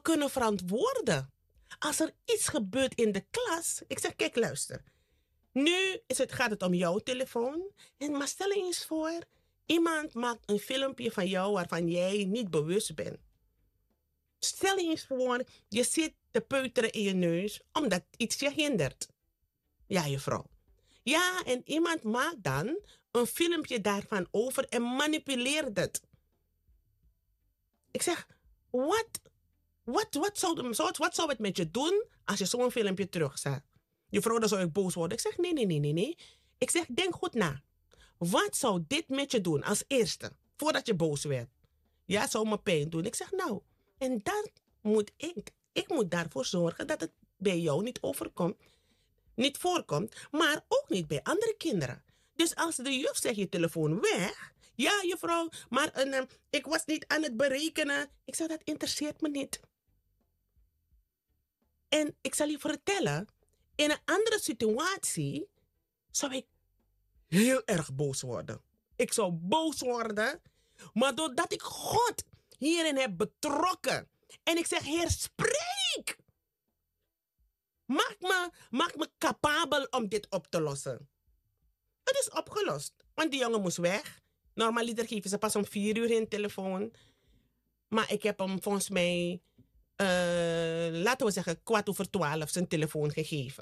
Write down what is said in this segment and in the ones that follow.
kunnen verantwoorden. Als er iets gebeurt in de klas, ik zeg, kijk, luister. Nu gaat het om jouw telefoon. Maar stel je eens voor, iemand maakt een filmpje van jou waarvan jij niet bewust bent. Stel je eens voor, je zit te peuteren in je neus omdat iets je hindert. Ja, juffrouw. Ja, en iemand maakt dan een filmpje daarvan over en manipuleert het. Ik zeg, wat zou het met je doen als je zo'n filmpje terugzet? Juffrouw, dan zou ik boos worden. Ik zeg, nee. Ik zeg, denk goed na. Wat zou dit met je doen als eerste, voordat je boos werd? Ja, het zou me pijn doen. Ik zeg, nou, en dan moet ik moet daarvoor zorgen dat het bij jou niet voorkomt, maar ook niet bij andere kinderen. Dus als de juf zegt, je telefoon weg. Ja, juffrouw, maar ik was niet aan het berekenen. Ik zeg, dat interesseert me niet. En ik zal je vertellen, in een andere situatie zou ik heel erg boos worden. Ik zou boos worden, maar doordat ik God hierin heb betrokken en ik zeg, Heer, spreek! Maak me capabel om dit op te lossen. Het is opgelost, want die jongen moest weg. Normaliter geven ze pas om 4 uur in telefoon. Maar ik heb hem volgens mij, laten we zeggen, 11:15 zijn telefoon gegeven.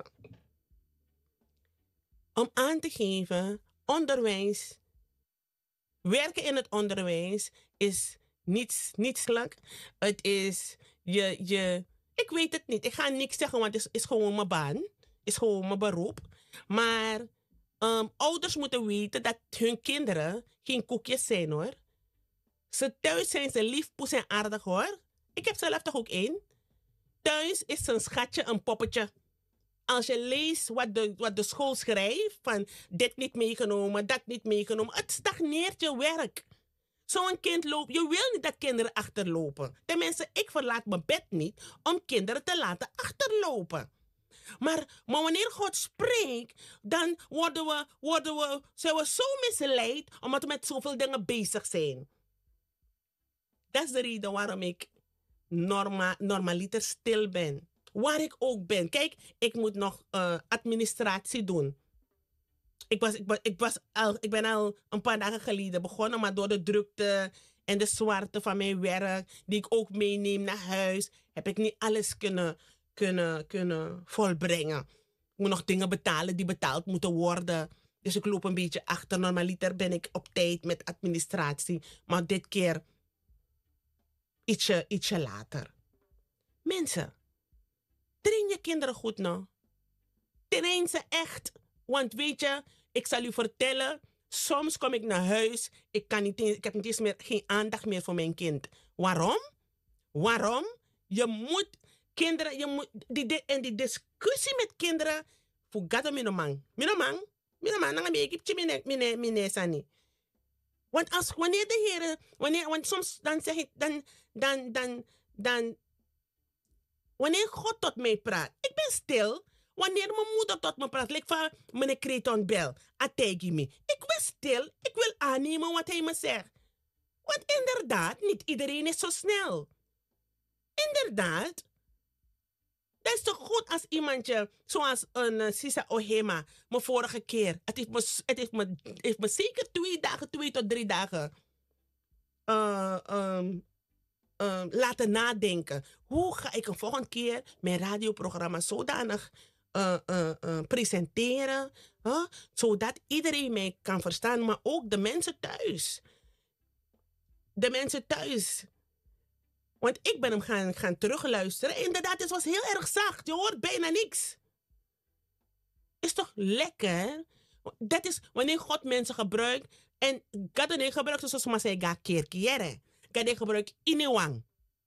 Om aan te geven, onderwijs, werken in het onderwijs is niet slak. Het is ik weet het niet. Ik ga niks zeggen, want het is gewoon mijn baan. Het is gewoon mijn beroep. Maar ouders moeten weten dat hun kinderen geen koekjes zijn, hoor. Thuis zijn ze lief, poes en aardig, hoor. Ik heb zelf toch ook één. Thuis is zijn schatje een poppetje. Als je leest wat de school schrijft, van dit niet meegenomen, dat niet meegenomen, het stagneert je werk. Zo'n kind loopt, je wil niet dat kinderen achterlopen. Tenminste, ik verlaat mijn bed niet om kinderen te laten achterlopen. Maar wanneer God spreekt, dan zijn we zo misleid omdat we met zoveel dingen bezig zijn. Dat is de reden waarom ik normaliter stil ben. Waar ik ook ben. Kijk, ik moet nog administratie doen. Ik ben al een paar dagen geleden begonnen, maar door de drukte en de zwarte van mijn werk, die ik ook meeneem naar huis, heb ik niet alles kunnen volbrengen. Ik moet nog dingen betalen die betaald moeten worden. Dus ik loop een beetje achter. Normaliter ben ik op tijd met administratie, maar dit keer ietsje later. Mensen, train je kinderen goed nou. Train ze echt. Want weet je, ik zal u vertellen, soms kom ik naar huis, ik heb niet eens meer, geen aandacht meer voor mijn kind. Waarom? Je moet kinderen, die discussie met kinderen, fugato minomang, nanga me ik mine sani. Want wanneer de heren, want soms dan zeg ik, dan, wanneer God tot mij praat, ik ben stil. Wanneer mijn moeder tot me praat, like van meneer Kreton Bel, ategi me. Ik ben stil, ik wil aannemen wat hij me zegt. Want inderdaad, niet iedereen is zo snel. Inderdaad. Dat is toch goed als iemandje, zoals een Sisa Ohema, me vorige keer, het heeft me zeker 2 tot 3 dagen laten nadenken. Hoe ga ik een volgende keer mijn radioprogramma zodanig presenteren, zodat iedereen mij kan verstaan, maar ook de mensen thuis. De mensen thuis. Want ik ben hem gaan terugluisteren. Inderdaad, het was heel erg zacht. Je hoort bijna niks. Is toch lekker? Dat is wanneer God mensen gebruikt. En God niet gebruikt zoals maar zei, ga keer. God gebruikt iniwang.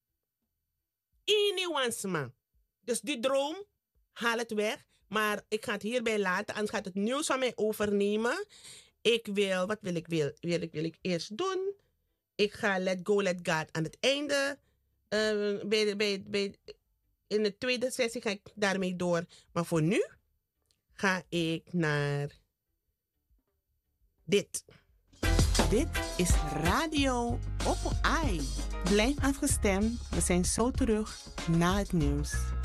Iniwansma. Dus die droom, haal het weg. Maar ik ga het hierbij laten, anders gaat het nieuws van mij overnemen. Wat wil ik eerst doen? Ik ga Let Go, Let God aan het einde. In de tweede sessie ga ik daarmee door. Maar voor nu ga ik naar dit. Dit is Radio Oppo Ai. Blijf afgestemd, we zijn zo terug na het nieuws.